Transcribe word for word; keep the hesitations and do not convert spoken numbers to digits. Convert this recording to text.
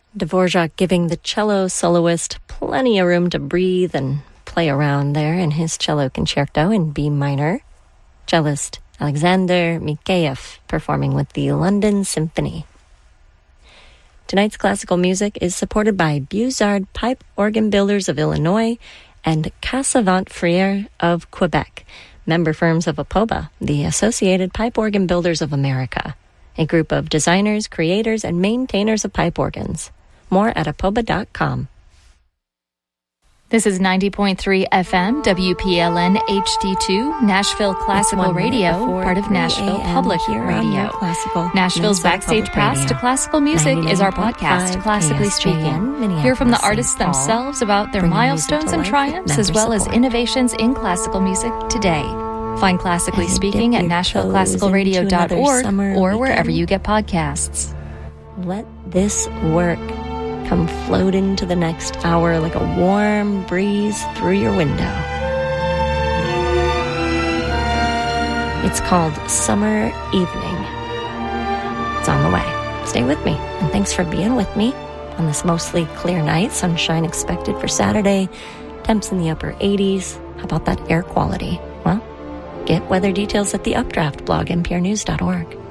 Dvorak giving the cello soloist plenty of room to breathe and play around there in his cello concerto in B minor. Cellist Alexander Mikheyev performing with the London Symphony. Tonight's classical music is supported by Bussard Pipe Organ Builders of Illinois and Cassavant Frere of Quebec, member firms of APOBA, the Associated Pipe Organ Builders of America, a group of designers, creators, and maintainers of pipe organs. More at apoba dot com. This is ninety point three F M, W P L N H D two, Nashville Classical Radio, part of Nashville Public Radio. Nashville's Backstage Pass to Classical Music is our podcast, Classically Speaking. Hear from the artists themselves about their milestones and triumphs, as well as innovations in classical music today. Find Classically Speaking at nashville classical radio dot org or wherever you get podcasts. Let this work come float into the next hour like a warm breeze through your window. It's called Summer Evening. It's on the way. Stay with me, and thanks for being with me on this mostly clear night. Sunshine expected for Saturday. Temps in the upper eighties. How about that air quality? Well, get weather details at the Updraft blog, n p r news dot org.